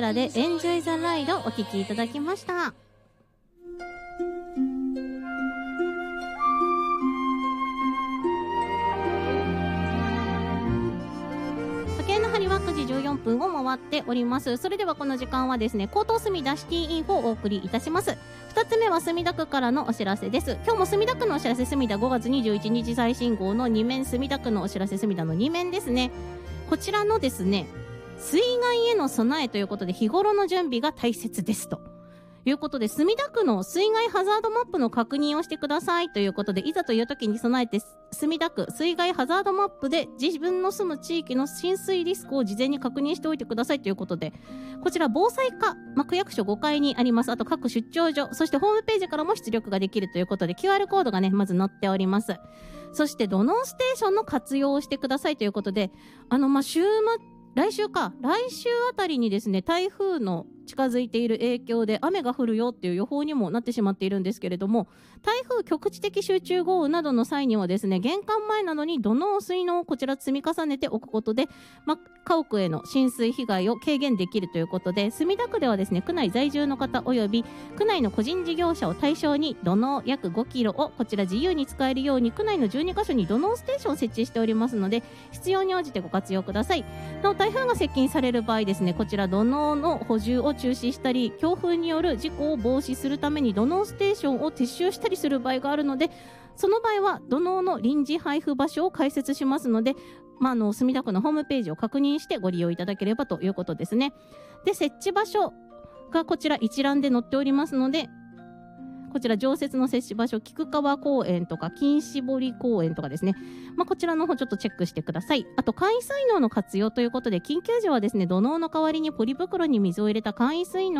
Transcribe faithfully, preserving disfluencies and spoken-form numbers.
でエンジョイザライドお聴きいただきました。時計の針はくじじゅうよんぷんを回っております。それではこの時間はですね、江東墨田シティインフォをお送りいたします。ふたつめは墨田区からのお知らせです。今日も墨田区のお知らせ、墨田ごがつにじゅういちにち最新号のに面、墨田区のお知らせ墨田のに面ですね。こちらのですね、水害への備えということで、日頃の準備が大切ですということで、墨田区の水害ハザードマップの確認をしてくださいということで、いざという時に備えて墨田区水害ハザードマップで自分の住む地域の浸水リスクを事前に確認しておいてくださいということで、こちら防災課、まあ、区役所ごかいにあります。あと各出張所、そしてホームページからも出力ができるということで キューアール コードがねまず載っております。そして土のうステーションの活用をしてくださいということで、あのまあ週末来週か来週あたりにですね、台風の近づいている影響で雨が降るよっていう予報にもなってしまっているんですけれども、台風局地的集中豪雨などの際にはですね、玄関前などに土のう水のをこちら積み重ねておくことで、ま、家屋への浸水被害を軽減できるということで、墨田区ではですね、区内在住の方および区内の個人事業者を対象に土のう約ごキロをこちら自由に使えるように区内のじゅうにかしょに土のうステーションを設置しておりますので、必要に応じてご活用ください。なお台風が接近される場合ですね、こちら土のうの補充を中止したり、強風による事故を防止するために土のうステーションを撤収したりする場合があるので、その場合は土のうの臨時配布場所を開設しますので、まあ、あの墨田区のホームページを確認してご利用いただければということですね。で、設置場所がこちら一覧で載っておりますので、こちら常設の設置場所、菊川公園とか金絞公園とかですね、まあ、こちらの方ちょっとチェックしてください。あと簡易水嚢の活用ということで、緊急時はですね、土のうの代わりにポリ袋に水を入れた簡易水嚢